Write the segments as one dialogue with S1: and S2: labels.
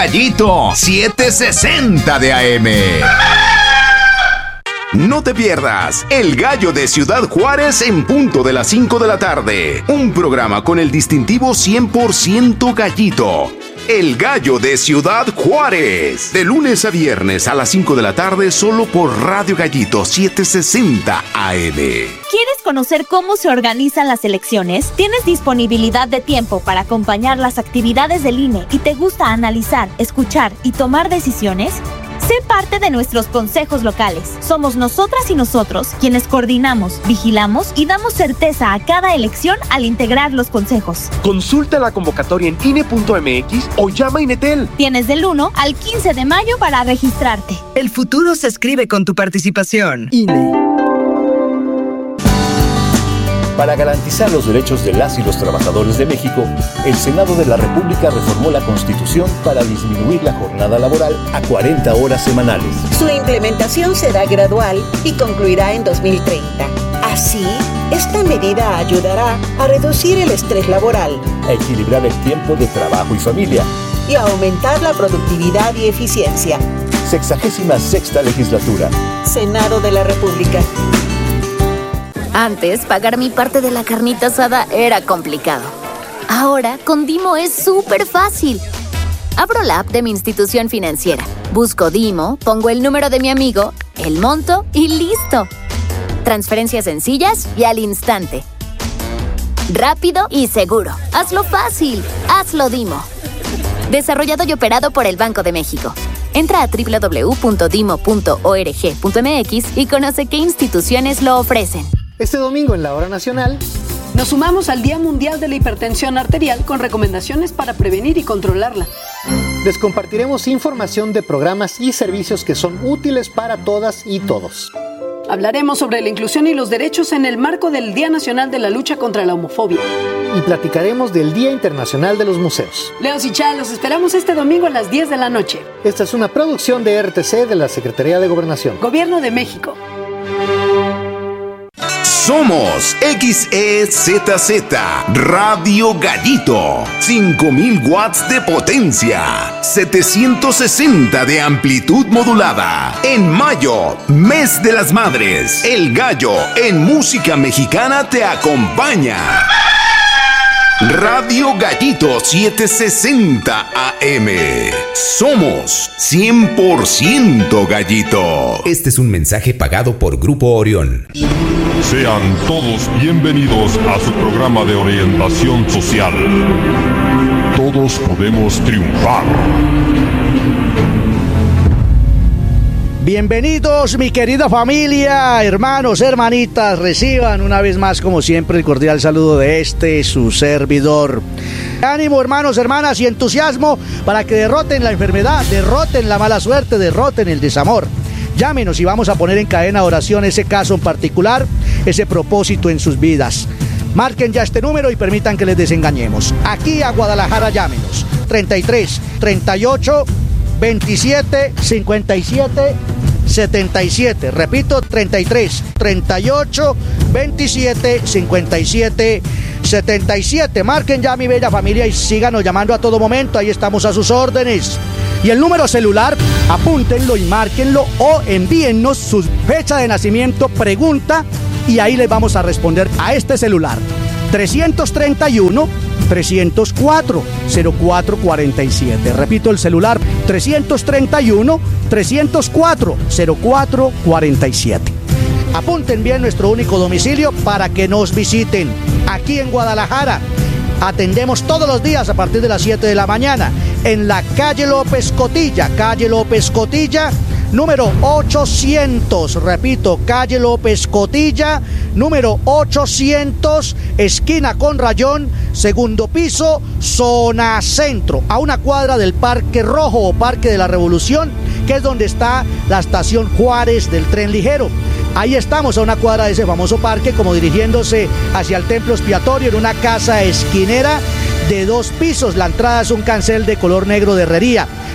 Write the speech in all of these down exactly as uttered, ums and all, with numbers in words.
S1: Gallito setecientos sesenta de A M. No te pierdas El Gallo de Ciudad Juárez en punto de las cinco de la tarde. Un programa con el distintivo cien por ciento Gallito. El Gallo de Ciudad Juárez. De lunes a viernes a las cinco de la tarde solo por Radio Gallito setecientos sesenta A M.
S2: ¿Quieres conocer cómo se organizan las elecciones? ¿Tienes disponibilidad de tiempo para acompañar las actividades del I N E y te gusta analizar, escuchar y tomar decisiones? Sé parte de nuestros consejos locales. Somos nosotras y nosotros quienes coordinamos, vigilamos y damos certeza a cada elección al integrar los consejos.
S3: Consulta la convocatoria en I N E punto M X o llama a Inetel.
S2: Tienes del uno al quince de mayo para registrarte.
S4: El futuro se escribe con tu participación. I N E.
S5: Para garantizar los derechos de las y los trabajadores de México, el Senado de la República reformó la Constitución para disminuir la jornada laboral a cuarenta horas semanales.
S6: Su implementación será gradual y concluirá en dos mil treinta. Así, esta medida ayudará a reducir el estrés laboral,
S5: a equilibrar el tiempo de trabajo y familia
S6: y a aumentar la productividad y eficiencia.
S5: Sexagésima sexta legislatura.
S6: Senado de la República.
S7: Antes, pagar mi parte de la carnita asada era complicado. Ahora, con Dimo es súper fácil. Abro la app de mi institución financiera, busco Dimo, pongo el número de mi amigo, el monto y ¡listo! Transferencias sencillas y al instante. Rápido y seguro. Hazlo fácil. Hazlo Dimo. Desarrollado y operado por el Banco de México. Entra a doble u doble u doble u punto dimo punto org punto m x y conoce qué instituciones lo ofrecen.
S8: Este domingo en la Hora Nacional
S9: nos sumamos al Día Mundial de la Hipertensión Arterial con recomendaciones para prevenir y controlarla.
S8: Les compartiremos información de programas y servicios que son útiles para todas y todos.
S9: Hablaremos sobre la inclusión y los derechos en el marco del Día Nacional de la Lucha contra la Homofobia.
S8: Y platicaremos del Día Internacional de los Museos.
S9: Leos y Chá, los esperamos este domingo a las diez de la noche.
S8: Esta es una producción de R T C de la Secretaría de Gobernación.
S9: Gobierno de México.
S1: Somos X E Z Z Radio Gallito, cinco mil watts de potencia, setecientos sesenta de amplitud modulada. En mayo, mes de las madres, El Gallo en música mexicana te acompaña. Radio Gallito setecientos sesenta A M. Somos cien por ciento Gallito.
S10: Este es un mensaje pagado por Grupo Orión.
S11: Sean todos bienvenidos a su programa de orientación social. Todos podemos triunfar.
S12: Bienvenidos, mi querida familia, hermanos, hermanitas, reciban una vez más, como siempre, el cordial saludo de este, su servidor. Ánimo, hermanos, hermanas, y entusiasmo para que derroten la enfermedad, derroten la mala suerte, derroten el desamor. Llámenos y vamos a poner en cadena de oración ese caso en particular, ese propósito en sus vidas. Marquen ya este número y permitan que les desengañemos. Aquí a Guadalajara, llámenos. treinta y tres, treinta y ocho, veintisiete, cincuenta y siete, setenta y siete. Repito, treinta y tres, treinta y ocho, veintisiete, cincuenta y siete, setenta y siete. Marquen ya, mi bella familia, y síganos llamando a todo momento. Ahí estamos a sus órdenes. Y el número celular, apúntenlo y márquenlo o envíennos su fecha de nacimiento, pregunta, y ahí les vamos a responder a este celular. trescientos treinta y uno, trescientos cuatro, cero cuatro cuarenta y siete. Repito el celular, trescientos treinta y uno, trescientos cuatro, cero cuatro cuarenta y siete. Apunten bien nuestro único domicilio para que nos visiten aquí en Guadalajara. Atendemos todos los días a partir de las siete de la mañana en la calle López Cotilla, calle López Cotilla, número ochocientos, repito, calle López Cotilla, número ochocientos, esquina con Rayón, segundo piso, zona centro, a una cuadra del Parque Rojo o Parque de la Revolución, que es donde está la estación Juárez del tren ligero. Ahí estamos, a una cuadra de ese famoso parque, como dirigiéndose hacia el templo expiatorio, en una casa esquinera de dos pisos. La entrada es un cancel de color negro de herrería.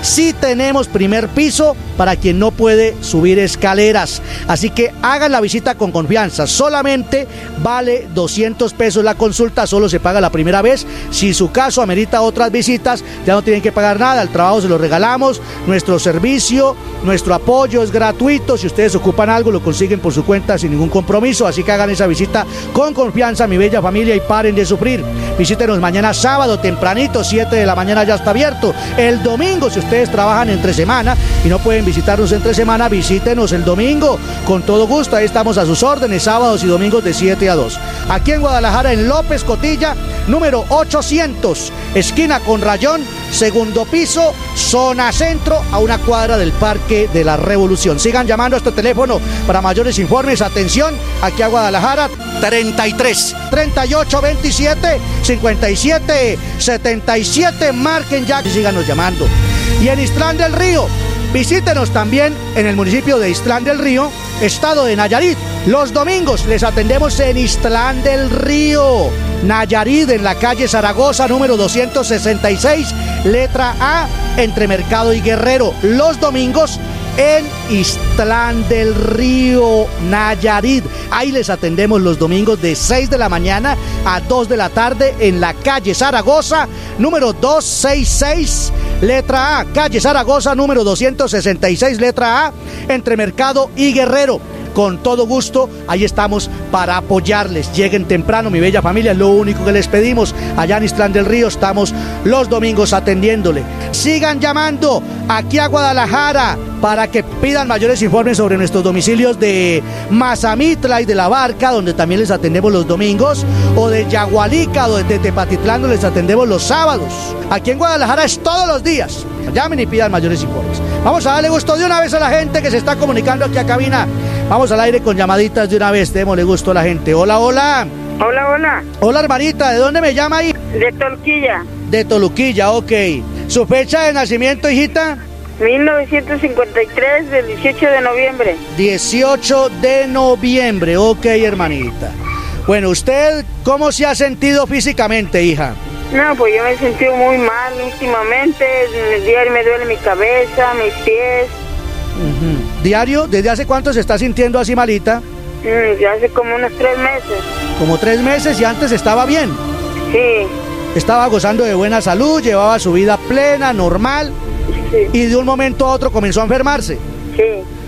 S12: sí tenemos primer piso para quien no puede subir escaleras. Así que hagan la visita con confianza. Solamente vale doscientos pesos la consulta, solo se paga la primera vez. Si su caso amerita otras visitas, ya no tienen que pagar nada. El trabajo se lo regalamos, nuestro servicio, nuestro apoyo es gratuito. Si ustedes ocupan algo, lo consiguen por su cuenta sin ningún compromiso. Así que hagan esa visita con confianza, mi bella familia, y paren de sufrir. Visítenos mañana sábado tempranito, siete de la mañana ya está abierto. El domingo, si ustedes trabajan entre semana y no pueden visitarnos entre semana, visítenos el domingo con todo gusto. Ahí estamos a sus órdenes, sábados y domingos de siete a dos. Aquí en Guadalajara, en López Cotilla, número ochocientos, esquina con Rayón, segundo piso, zona centro, a una cuadra del Parque de la Revolución. Sigan llamando a este teléfono para mayores informes. Atención, aquí a Guadalajara, treinta y tres, treinta y ocho, veintisiete, cincuenta y siete, setenta y siete. Marquen ya y síganos llamando. Y en Islán del Río, visítenos también en el municipio de Islán del Río, estado de Nayarit. Los domingos les atendemos en Islán del Río, Nayarit, en la calle Zaragoza, número doscientos sesenta y seis, letra A, entre Mercado y Guerrero. Los domingos en Islán del Río, Nayarit. Ahí les atendemos los domingos de seis de la mañana a dos de la tarde en la calle Zaragoza, número doscientos sesenta y seis, letra A. Calle Zaragoza, número doscientos sesenta y seis, letra A, entre Mercado y Guerrero. Con todo gusto, ahí estamos para apoyarles. Lleguen temprano, mi bella familia, es lo único que les pedimos. Allá en Islán del Río estamos los domingos atendiéndole. Sigan llamando aquí a Guadalajara para que pidan mayores informes sobre nuestros domicilios de Mazamitla y de La Barca, donde también les atendemos los domingos, o de Yagualica, donde de Tepatitlán, donde les atendemos los sábados. Aquí en Guadalajara es todos los días. Llamen y pidan mayores informes. Vamos a darle gusto de una vez a la gente que se está comunicando aquí a cabina. Vamos al aire con llamaditas de una vez, démosle gusto a la gente. Hola, hola.
S13: Hola, hola.
S12: Hola, hermanita, ¿de dónde me llama ahí?
S13: De Toluquilla.
S12: De Toluquilla, ok. ¿Su fecha de nacimiento, hijita?
S13: mil novecientos cincuenta y tres, del dieciocho de noviembre.
S12: dieciocho de noviembre, ok, hermanita. Bueno, ¿usted cómo se ha sentido físicamente, hija?
S13: No, pues yo me he sentido muy mal últimamente. Diario me duele mi cabeza, mis pies.
S12: Uh-huh. ¿Diario? ¿Desde hace cuánto se está sintiendo así malita?
S13: Mm, ya hace como unos tres meses.
S12: Como tres meses y antes estaba bien.
S13: Sí.
S12: Estaba gozando de buena salud, llevaba su vida plena, normal.
S13: Sí.
S12: Y de un momento a otro comenzó a enfermarse.
S13: Sí.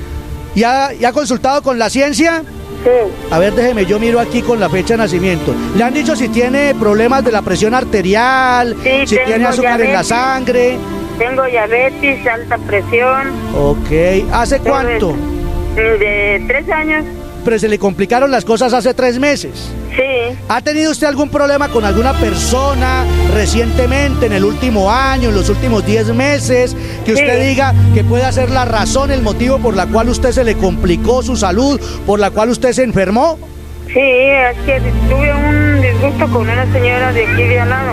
S12: ¿Y ha, y ha consultado con la ciencia?
S13: Sí.
S12: A ver, déjeme, yo miro aquí con la fecha de nacimiento. ¿Le han dicho si tiene problemas de la presión arterial?
S13: Sí,
S12: si tiene azúcar
S13: diabetes,
S12: en la sangre.
S13: Tengo diabetes, alta presión.
S12: Ok, ¿hace cuánto?
S13: De, de tres años.
S12: Pero se le complicaron las cosas hace tres meses.
S13: Sí.
S12: ¿Ha tenido usted algún problema con alguna persona recientemente, en el último año, en los últimos diez meses, que usted
S13: sí.
S12: diga que pueda ser la razón, el motivo por la cual usted se le complicó su salud, por la cual usted se enfermó?
S13: Sí, es que tuve un disgusto con una señora de aquí de al lado.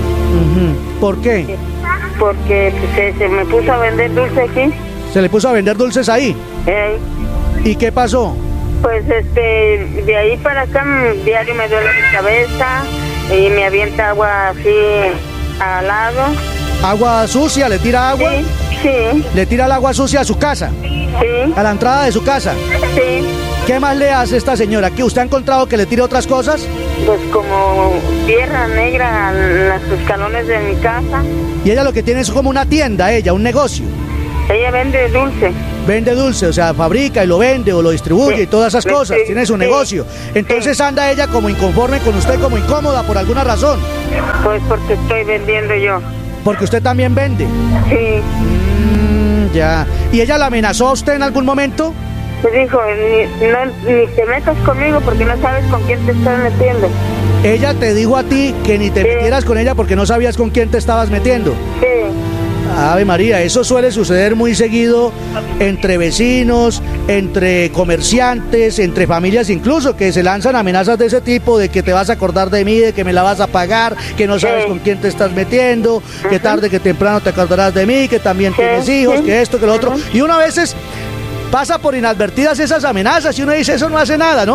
S12: Uh-huh. ¿Por qué?
S13: Sí. Porque se, se me puso a vender dulces aquí.
S12: ¿Se le puso a vender dulces ahí?
S13: Eh.
S12: ¿Y qué pasó?
S13: Pues este, de ahí para acá diario me duele mi cabeza y me avienta agua así al lado.
S12: ¿Agua sucia? ¿Le tira agua?
S13: Sí, sí.
S12: ¿Le tira el agua sucia a su casa?
S13: Sí.
S12: ¿A la entrada de su casa?
S13: Sí.
S12: ¿Qué más le hace esta señora? ¿Que usted ha encontrado que le tire otras cosas?
S13: Pues como tierra negra en los escalones de mi casa.
S12: Y ella lo que tiene es como una tienda, ella, un negocio.
S13: Ella vende dulce.
S12: Vende dulce, o sea, fabrica y lo vende o lo distribuye sí. y todas esas cosas, sí. tiene su sí. negocio. Entonces sí. anda ella como inconforme con usted, como incómoda por alguna razón.
S13: Pues porque estoy vendiendo yo.
S12: ¿Porque usted también vende?
S13: Sí.
S12: Mm, ya. ¿Y ella la amenazó a usted en algún momento?
S13: Pues dijo, ni, no, ni te metas conmigo porque no sabes con quién te estás metiendo.
S12: Ella te dijo a ti que ni te sí. metieras con ella porque no sabías con quién te estabas metiendo.
S13: Sí.
S12: Ave María, eso suele suceder muy seguido entre vecinos, entre comerciantes, entre familias incluso, que se lanzan amenazas de ese tipo, de que te vas a acordar de mí, de que me la vas a pagar, que no sabes sí. con quién te estás metiendo, uh-huh. que tarde que temprano te acordarás de mí, que también sí. tienes hijos, sí. que esto, que lo otro. Uh-huh. Y uno a veces pasa por inadvertidas esas amenazas y uno dice, eso no hace nada, ¿no?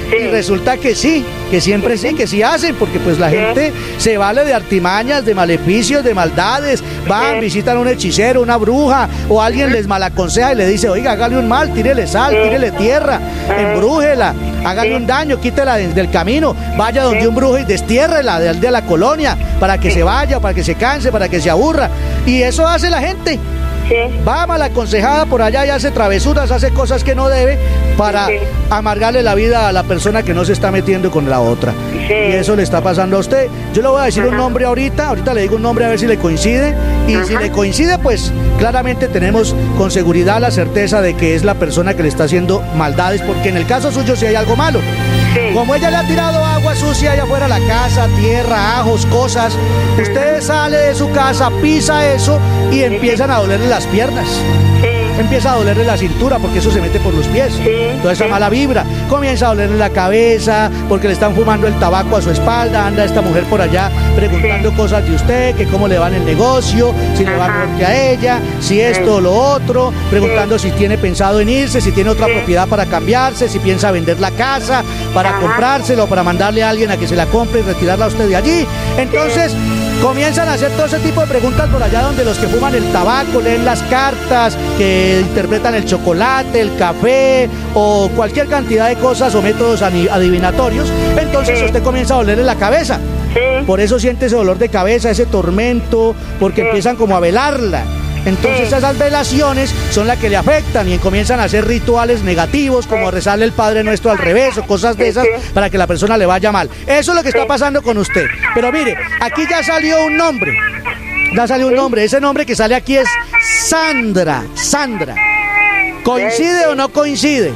S12: Sí. Y resulta que sí, que siempre sí, que sí hacen, porque pues la sí. gente se vale de artimañas, de maleficios, de maldades, van, sí. visitan a un hechicero, una bruja, o alguien sí. les malaconseja y le dice, oiga, hágale un mal, tírele sal, sí. tírele tierra, sí. embrújela, hágale sí. un daño, quítela de, del camino, vaya donde sí. un brujo y destiérrela de, de la colonia, para que sí. se vaya, para que se canse, para que se aburra, y eso hace la gente. Sí. Va mal aconsejada por allá y hace travesuras, hace cosas que no debe para sí. amargarle la vida a la persona que no se está metiendo con la otra. Sí. Y eso le está pasando a usted. Yo le voy a decir Ajá. un nombre ahorita, ahorita le digo un nombre a ver si le coincide. Y Ajá. si le coincide, pues claramente tenemos con seguridad la certeza de que es la persona que le está haciendo maldades, porque en el caso suyo sí hay algo malo. Sí. Como ella le ha tirado agua sucia allá afuera a la casa, tierra, ajos, cosas, usted sale de su casa, pisa eso y empiezan a dolerle las piernas. Sí. Empieza a dolerle la cintura porque eso se mete por los pies. Sí. Toda esa sí. mala vibra. Comienza a dolerle la cabeza porque le están fumando el tabaco a su espalda. Anda esta mujer por allá preguntando sí. cosas de usted, que cómo le va en el negocio, si Ajá. le va mejor que a ella, si esto o lo otro, preguntando sí. si tiene pensado en irse, si tiene otra sí. propiedad para cambiarse, si piensa vender la casa para Ajá. comprárselo, para mandarle a alguien a que se la compre y retirarla a usted de allí. Entonces sí. comienzan a hacer todo ese tipo de preguntas por allá donde los que fuman el tabaco, leen las cartas, que interpretan el chocolate, el café o cualquier cantidad de cosas o métodos adivinatorios, entonces sí. usted comienza a dolerle la cabeza. Sí. Por eso siente ese dolor de cabeza, ese tormento, porque sí. empiezan como a velarla. Entonces sí. esas velaciones son las que le afectan y comienzan a hacer rituales negativos como rezarle el Padre Nuestro al revés o cosas de esas para que la persona le vaya mal. Eso es lo que está pasando con usted. Pero mire, aquí ya salió un nombre. Ya salió un nombre. Ese nombre que sale aquí es Sandra. Sandra. ¿Coincide o no coincide?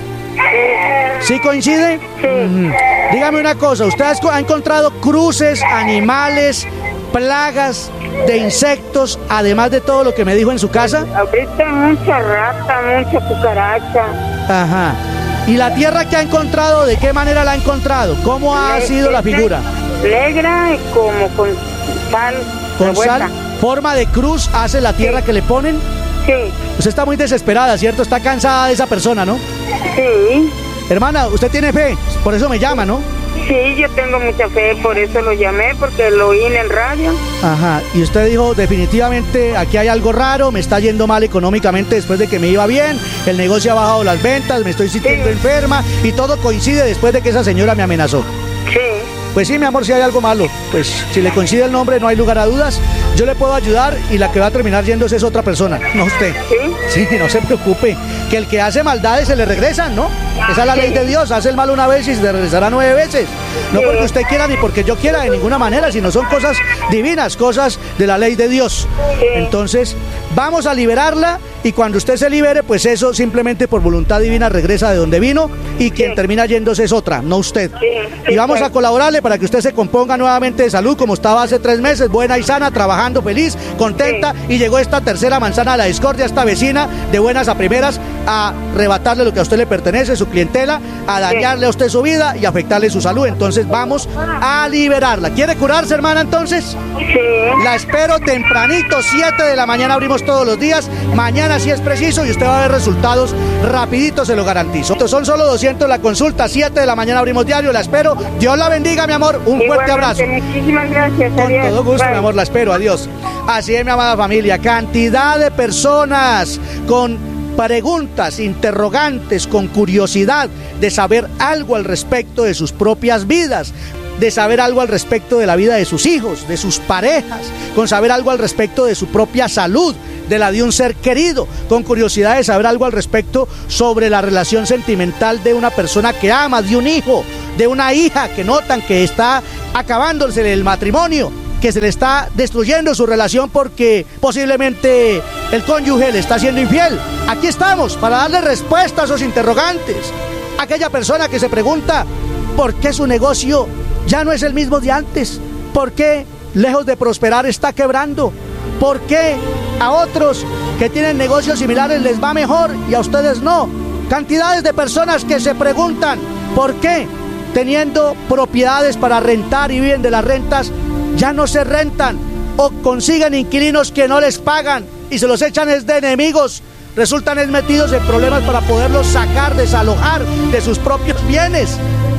S12: ¿Sí coincide? Sí. Mm. Dígame una cosa. ¿Usted ha encontrado cruces, animales, plagas de insectos, además de todo lo que me dijo en su casa?
S13: Ahorita mucha rata, mucha cucaracha.
S12: Ajá. ¿Y la tierra que ha encontrado, de qué manera la ha encontrado? ¿Cómo ha Le sido la figura?
S13: Negra y como con sal.
S12: ¿Con sal? ¿Forma de cruz hace la tierra sí. que le ponen?
S13: Sí.
S12: Usted está muy desesperada, ¿cierto? Está cansada de esa persona, ¿no?
S13: Sí.
S12: Hermana, usted tiene fe, por eso me llama, ¿no?
S13: Sí, yo tengo mucha fe, por eso lo llamé, porque lo oí en el radio.
S12: Ajá, y usted dijo, definitivamente, aquí hay algo raro, me está yendo mal económicamente después de que me iba bien, el negocio ha bajado las ventas, me estoy sintiendo sí. enferma, y todo coincide después de que esa señora me amenazó.
S13: Sí.
S12: Pues sí, mi amor, si hay algo malo, pues si le coincide el nombre, no hay lugar a dudas, yo le puedo ayudar y la que va a terminar yéndose es otra persona, no usted.
S13: ¿Sí?
S12: Sí, no se preocupe, que el que hace maldades se le regresan, ¿no? Esa es la sí. ley de Dios, hace el mal una vez y se le regresará nueve veces. No sí. porque usted quiera ni porque yo quiera de ninguna manera, sino son cosas divinas, cosas de la ley de Dios. Sí. Entonces, vamos a liberarla y cuando usted se libere, pues eso simplemente por voluntad divina regresa de donde vino y quien sí. termina yéndose es otra, no usted. Sí. Sí, y vamos sí. a colaborarle para que usted se componga nuevamente de salud como estaba hace tres meses, buena y sana, trabajando feliz, contenta sí. y llegó esta tercera manzana de la discordia, esta vecina de buenas a primeras a arrebatarle lo que a usted le pertenece, su clientela, a dañarle sí. a usted su vida y afectarle su salud. Entonces vamos a liberarla. ¿Quiere curarse, hermana, entonces?
S13: Sí.
S12: La espero tempranito, siete de la mañana abrimos todos los días, mañana si es preciso y usted va a ver resultados rapidito, se lo garantizo. Son solo doscientos la consulta, siete de la mañana abrimos diario, la espero. Dios la bendiga, mi amor, un fuerte abrazo.
S13: Muchísimas gracias.
S12: Con adiós. Todo gusto, Bye. mi amor, la espero, adiós. Así es, mi amada familia, cantidad de personas con preguntas, interrogantes, con curiosidad de saber algo al respecto de sus propias vidas, de saber algo al respecto de la vida de sus hijos, de sus parejas, con saber algo al respecto de su propia salud, de la de un ser querido, con curiosidad de saber algo al respecto sobre la relación sentimental de una persona que ama, de un hijo, de una hija que notan que está acabándose el matrimonio, que se le está destruyendo su relación porque posiblemente el cónyuge le está siendo infiel. Aquí estamos para darle respuesta a esos interrogantes. Aquella persona que se pregunta por qué su negocio ya no es el mismo de antes, por qué lejos de prosperar está quebrando, por qué a otros que tienen negocios similares les va mejor y a ustedes no. Cantidades de personas que se preguntan por qué teniendo propiedades para rentar y viven de las rentas ya no se rentan o consiguen inquilinos que no les pagan y se los echan es de enemigos, resultan es metidos en problemas para poderlos sacar, desalojar de sus propios bienes.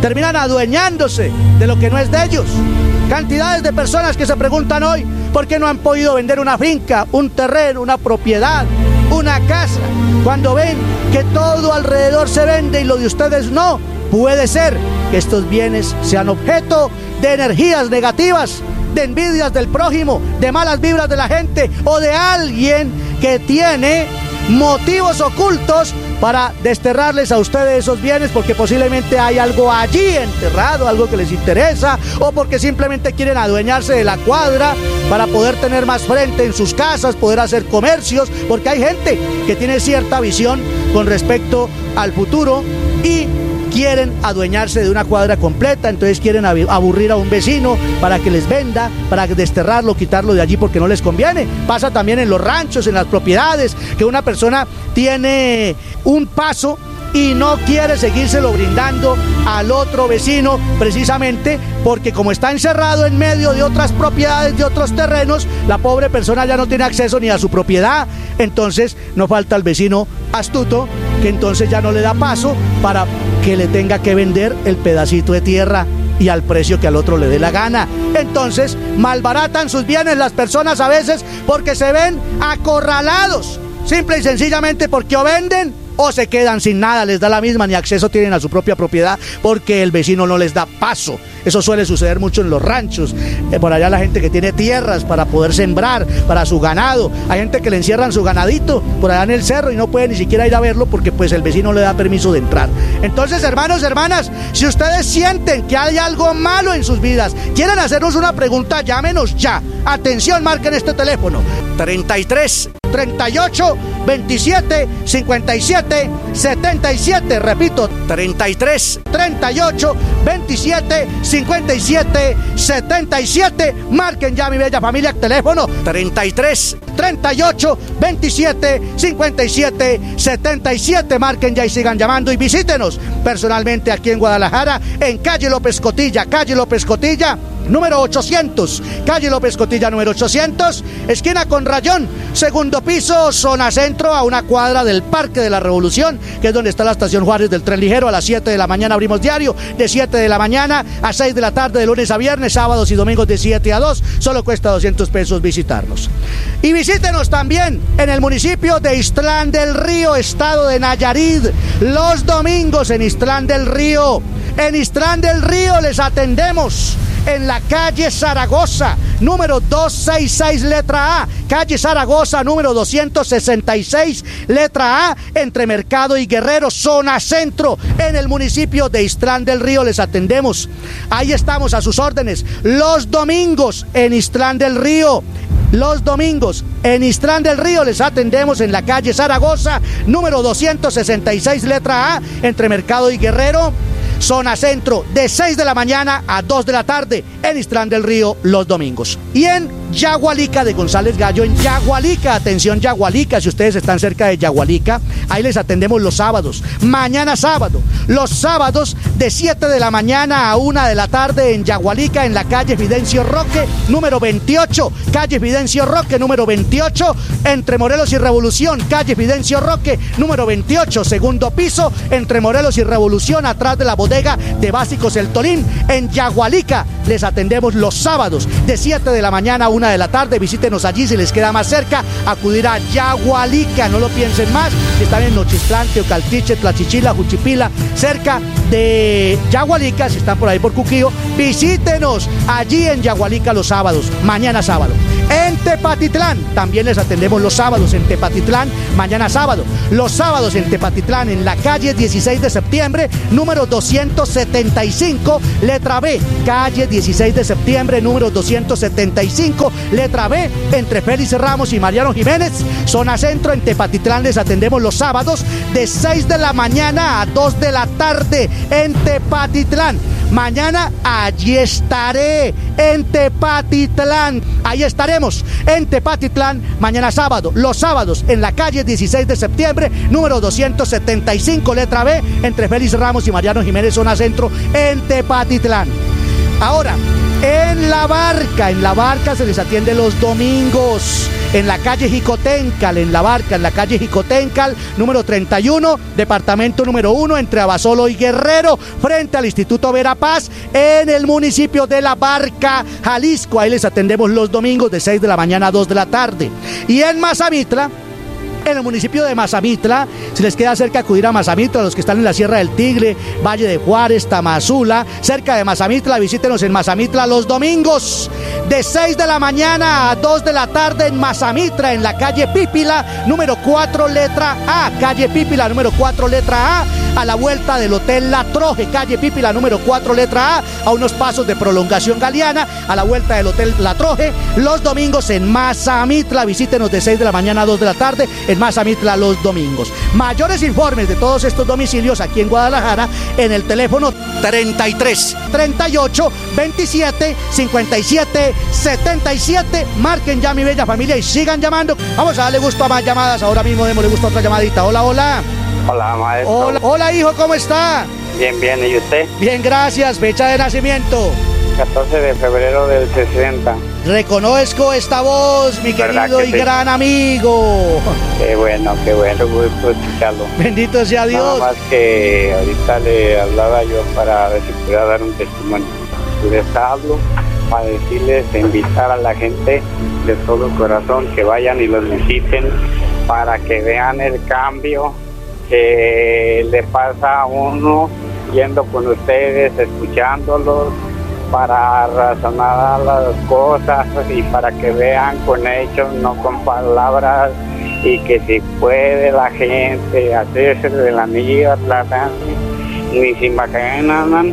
S12: terminan adueñándose de lo que no es de ellos. Cantidades de personas que se preguntan hoy por qué no han podido vender una finca, un terreno, una propiedad, una casa, cuando ven que todo alrededor se vende y lo de ustedes no. Puede ser que estos bienes sean objeto de energías negativas, de envidias del prójimo, de malas vibras de la gente o de alguien que tiene motivos ocultos para desterrarles a ustedes esos bienes, porque posiblemente hay algo allí enterrado, algo que les interesa, o porque simplemente quieren adueñarse de la cuadra para poder tener más frente en sus casas, poder hacer comercios, porque hay gente que tiene cierta visión con respecto al futuro y quieren adueñarse de una cuadra completa, entonces quieren aburrir a un vecino para que les venda, para desterrarlo, quitarlo de allí porque no les conviene. Pasa también en los ranchos, en las propiedades, que una persona tiene un paso y no quiere seguírselo brindando al otro vecino, precisamente porque como está encerrado en medio de otras propiedades, de otros terrenos, la pobre persona ya no tiene acceso ni a su propiedad. Entonces no falta el vecino astuto que entonces ya no le da paso para que le tenga que vender el pedacito de tierra y al precio que al otro le dé la gana. Entonces malbaratan sus bienes las personas a veces porque se ven acorralados, simple y sencillamente porque o venden o se quedan sin nada, les da la misma, ni acceso tienen a su propia propiedad porque el vecino no les da paso. Eso suele suceder mucho en los ranchos, eh, por allá la gente que tiene tierras para poder sembrar, para su ganado, hay gente que le encierran su ganadito por allá en el cerro y no puede ni siquiera ir a verlo porque pues el vecino no le da permiso de entrar. Entonces, hermanos, hermanas, si ustedes sienten que hay algo malo en sus vidas, quieren hacernos una pregunta, llámenos ya. Atención, marquen este teléfono: treinta y tres, treinta y ocho, veintisiete, cincuenta y siete, setenta y siete. Repito, treinta y tres, treinta y ocho, veintisiete, cincuenta y siete, setenta y siete. Marquen ya, mi bella familia, teléfono treinta y tres, treinta y ocho, veintisiete, cincuenta y siete, setenta y siete. Marquen ya y sigan llamando y visítenos personalmente aquí en Guadalajara, en calle López Cotilla, calle López Cotilla, número ochocientos, calle López Cotilla número ochocientos, esquina con Rayón, segundo piso, zona centro, a una cuadra del Parque de la Revolución, que es donde está la estación Juárez del tren ligero. A las siete de la mañana abrimos diario, de siete de la mañana a seis de la tarde, de lunes a viernes, sábados y domingos de siete a dos, solo cuesta doscientos pesos visitarnos. Y visítenos también en el municipio de Ixtlán del Río, estado de Nayarit, los domingos en Ixtlán del Río. En Ixtlán del Río les atendemos en la calle Zaragoza, número doscientos sesenta y seis, letra A, calle Zaragoza, número doscientos sesenta y seis, letra A, entre Mercado y Guerrero, zona centro, en el municipio de Ixtlán del Río les atendemos. Ahí estamos a sus órdenes, los domingos en Ixtlán del Río. Los domingos en Ixtlán del Río les atendemos en la calle Zaragoza, número doscientos sesenta y seis, letra A, entre Mercado y Guerrero, zona centro, de seis de la mañana a dos de la tarde, en Ixtlán del Río los domingos. Y en Yagualica de González Gallo, en Yagualica, atención Yagualica, si ustedes están cerca de Yagualica, ahí les atendemos los sábados, mañana sábado, los sábados de siete de la mañana a una de la tarde en Yagualica, en la calle Fidencio Roque, número veintiocho, calle Fidencio Roque, número veintiocho, entre Morelos y Revolución, calle Fidencio Roque, número veintiocho, segundo piso, entre Morelos y Revolución, atrás de la bodega de Básicos El Tolín, en Yagualica, les atendemos los sábados de siete de la mañana a una de la tarde. Visítenos allí si les queda más cerca, acudir a Yagualica, no lo piensen más, si están en Nochistlán, Teocaltiche, Tlachichila, Juchipila, cerca de Yagualica, si están por ahí por Cuquío, visítenos allí en Yagualica los sábados, mañana sábado. En Tepatitlán, también les atendemos los sábados en Tepatitlán, mañana sábado. Los sábados en Tepatitlán, en la calle dieciséis de septiembre, número doscientos setenta y cinco, letra B, calle dieciséis de septiembre, número doscientos setenta y cinco, letra B, entre Félix Ramos y Mariano Jiménez, zona centro. En Tepatitlán les atendemos los sábados de seis de la mañana a dos de la tarde en Tepatitlán. Mañana allí estaré en Tepatitlán, ahí estaremos en Tepatitlán mañana sábado, los sábados en la calle dieciséis de septiembre, número doscientos setenta y cinco, letra B, entre Félix Ramos y Mariano Jiménez, zona centro en Tepatitlán. Ahora, En La Barca, en La Barca se les atiende los domingos. En la calle Jicotencal, en La Barca, en la calle Jicotencal, número treinta y uno, departamento número uno, entre Abasolo y Guerrero, frente al Instituto Verapaz, en el municipio de La Barca, Jalisco. Ahí les atendemos los domingos de seis de la mañana a dos de la tarde. Y en Mazamitla, en el municipio de Mazamitla, si les queda cerca acudir a Mazamitla, los que están en la Sierra del Tigre, Valle de Juárez, Tamazula, cerca de Mazamitla, visítenos en Mazamitla los domingos de seis de la mañana a dos de la tarde en Mazamitla, en la calle Pípila, número cuatro, letra A, calle Pípila, número cuatro, letra A, a la vuelta del Hotel La Troje, calle Pípila, número cuatro, letra A, a unos pasos de Prolongación Galeana, a la vuelta del Hotel La Troje, los domingos en Mazamitla, visítenos de seis de la mañana a dos de la tarde, en Mazamitla los domingos. Mayores informes de todos estos domicilios aquí en Guadalajara en el teléfono treinta y tres, treinta y ocho, veintisiete, cincuenta y siete, setenta y siete. Marquen ya, mi bella familia, y sigan llamando. Vamos a darle gusto a más llamadas. Ahora mismo démosle gusto a otra llamadita. Hola, hola.
S14: Hola, maestro.
S12: Hola, hola, hijo, ¿cómo está?
S14: Bien, bien, ¿y usted?
S12: Bien, gracias. Fecha de nacimiento.
S14: catorce de febrero del sesenta.
S12: Reconozco esta voz, mi querido y sí? gran amigo.
S14: Qué bueno, qué bueno, gusto escucharlo.
S12: Bendito sea Dios.
S14: Nada más que ahorita le hablaba yo para ver si pudiera dar un testimonio. Les hablo para decirles, invitar a la gente de todo corazón que vayan y los visiten para que vean el cambio que le pasa a uno yendo con ustedes, escuchándolos, para razonar las cosas y para que vean con hechos, no con palabras, y que si puede la gente hacerse de la anillo atlante, ni se imaginan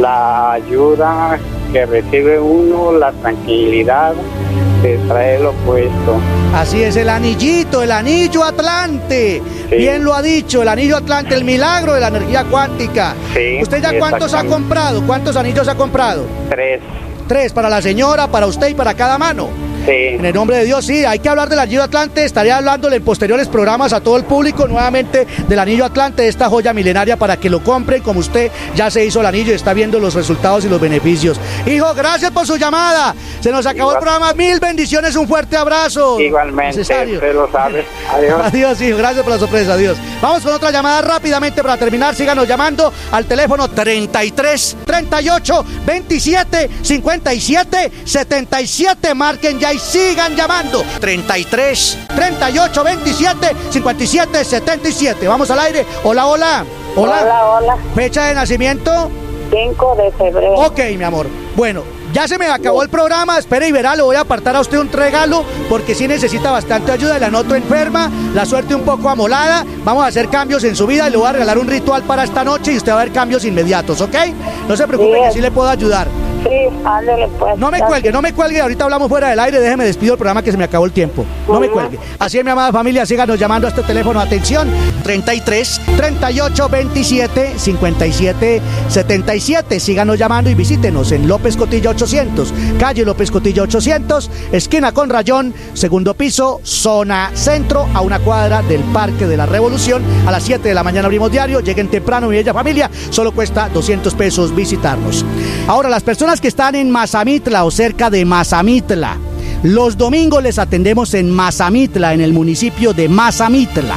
S14: la ayuda que recibe uno, la tranquilidad de traerlo puesto.
S12: Así es, el anillito, el anillo Atlante. Sí. Bien lo ha dicho, el anillo Atlante, el milagro de la energía cuántica.
S14: Sí.
S12: ¿Usted ya cuántos ha comprado? ¿Cuántos anillos ha comprado?
S14: Tres.
S12: Tres, para la señora, para usted y para cada mano.
S14: Sí.
S12: En el nombre de Dios, sí, hay que hablar del anillo Atlante. Estaré hablándole en posteriores programas a todo el público nuevamente del anillo Atlante, de esta joya milenaria, para que lo compren como usted ya se hizo el anillo y está viendo los resultados y los beneficios. Hijo, gracias por su llamada. Se nos acabó Igual. el programa. Mil bendiciones, un fuerte abrazo.
S14: Igualmente, usted lo sabe. Adiós.
S12: Adiós, hijo, gracias por la sorpresa, adiós. Vamos con otra llamada rápidamente para terminar. Síganos llamando al teléfono treinta y tres, treinta y ocho, veintisiete, cincuenta y siete, setenta y siete. Marquen ya y sigan llamando. treinta y tres, treinta y ocho, veintisiete, cincuenta y siete, setenta y siete. Vamos al aire. Hola, hola. Hola.
S13: Hola, hola.
S12: ¿Fecha de nacimiento?
S13: cinco de febrero.
S12: Ok, mi amor. Bueno, ya se me acabó el programa, espere y verá, le voy a apartar a usted un regalo porque sí necesita bastante ayuda, la noto enferma, la suerte un poco amolada, vamos a hacer cambios en su vida y le voy a regalar un ritual para esta noche y usted va a ver cambios inmediatos, ¿ok? No se preocupe, sí, que sí le puedo ayudar.
S13: Sí, ándale pues.
S12: No me cuelgue, no me cuelgue, ahorita hablamos fuera del aire, déjeme despido el programa que se me acabó el tiempo. No uh-huh. me cuelgue. Así es, mi amada familia, síganos llamando a este teléfono, atención, treinta y tres, treinta y ocho, veintisiete, cincuenta y siete, setenta y siete. Síganos llamando y visítenos en López Cotilla ochocientos, calle López Cotilla ochocientos, esquina con Rayón, segundo piso, zona centro, a una cuadra del Parque de la Revolución. A las siete de la mañana abrimos diario, lleguen temprano, mi bella familia, solo cuesta doscientos pesos visitarnos. Ahora, las personas que están en Mazamitla o cerca de Mazamitla, los domingos les atendemos en Mazamitla, en el municipio de Mazamitla,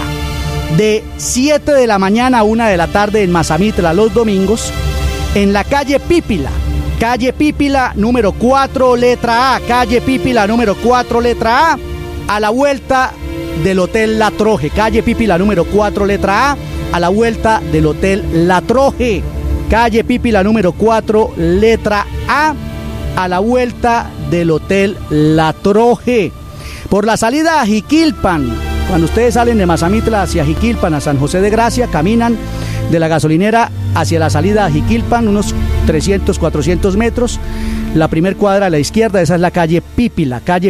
S12: de siete de la mañana a una de la tarde en Mazamitla los domingos, en la calle Pípila, calle Pípila número cuatro, letra A, calle Pípila número cuatro, letra A, a la vuelta del Hotel La Troje, calle Pípila número cuatro, letra A, a la vuelta del Hotel La Troje, calle Pípila número cuatro, letra A, a la vuelta del Hotel La Troje. Por la salida a Jiquilpan, cuando ustedes salen de Mazamitla hacia Jiquilpan, a San José de Gracia, caminan de la gasolinera hacia la salida a Jiquilpan, unos trescientos, cuatrocientos metros. La primer cuadra a la izquierda, esa es la calle Pípila, calle